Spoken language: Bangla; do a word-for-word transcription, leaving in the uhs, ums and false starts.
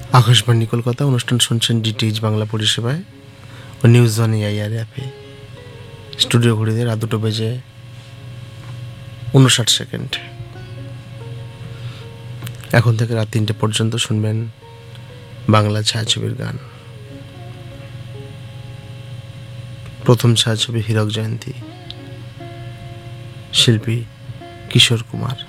আকাশবাণী কলকাতা, অনুষ্ঠান শুনছেন ডিটিএইচ বাংলা পরিষেবায় ও নিউজ ওয়ান এআইআর অ্যাপে। স্টুডিও ঘড়িতে রাত দুটো বেজে উনষাট সেকেন্ড। এখন থেকে রাত তিনটে পর্যন্ত শুনবেন বাংলা ছায়াছবির গান। প্রথম ছায়াছবি হীরক জয়ন্তী, শিল্পী কিশোর কুমার।